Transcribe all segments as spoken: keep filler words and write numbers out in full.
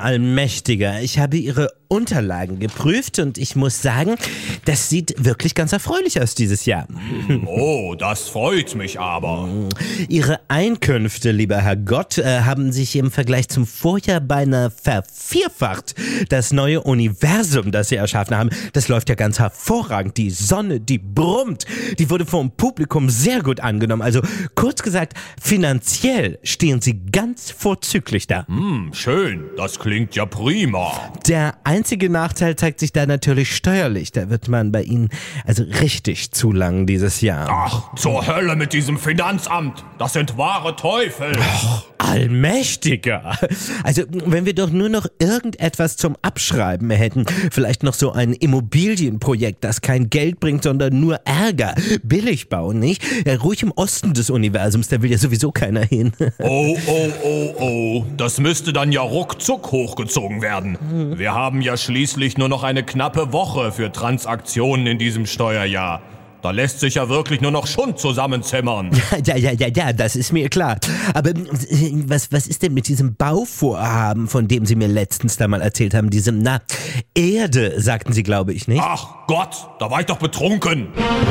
Allmächtiger, ich habe Ihre Unterlagen geprüft und ich muss sagen, das sieht wirklich ganz erfreulich aus dieses Jahr. Oh, das freut mich aber. Ihre Einkünfte, lieber Herr Gott, äh, haben sich im Vergleich zum Vorjahr beinahe vervierfacht. Das neue Universum, das Sie erschaffen haben, das läuft ja ganz hervorragend. Die Sonne, die brummt, die wurde vom Publikum sehr gut angenommen. Also kurz gesagt, finanziell stehen Sie ganz vorzüglich da. Hm, schön, das klingt ja prima. Der einzige Nachteil zeigt sich da natürlich steuerlich. Da wird man bei Ihnen also richtig zu lang dieses Jahr. Ach, zur Hölle mit diesem Finanzamt. Das sind wahre Teufel. Oh, Allmächtiger. Also, wenn wir doch nur noch irgendetwas zum Abschreiben hätten. Vielleicht noch so ein Immobilienprojekt, das kein Geld bringt, sondern nur Ärger. Billig bauen, nicht? Ja, ruhig im Osten des Universums, da will ja sowieso keiner hin. Oh, oh, oh, oh. Das müsste dann ja ruckzuck hochgezogen werden. Wir haben ja schließlich nur noch eine knappe Woche für Transaktionen in diesem Steuerjahr. Da lässt sich ja wirklich nur noch Schund zusammenzimmern. Ja, ja, ja, ja, das ist mir klar. Aber was, was ist denn mit diesem Bauvorhaben, von dem Sie mir letztens da mal erzählt haben? Diesem, na, Erde, sagten Sie, glaube ich, nicht? Ach Gott, da war ich doch betrunken.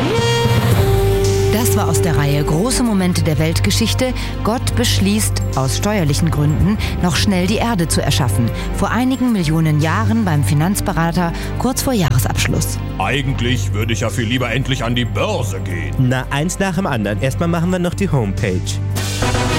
Das war aus der Reihe Große Momente der Weltgeschichte. Gott beschließt, aus steuerlichen Gründen, noch schnell die Erde zu erschaffen. Vor einigen Millionen Jahren beim Finanzberater, kurz vor Jahresabschluss. Eigentlich würde ich ja viel lieber endlich an die Börse gehen. Na, eins nach dem anderen. Erstmal machen wir noch die Homepage.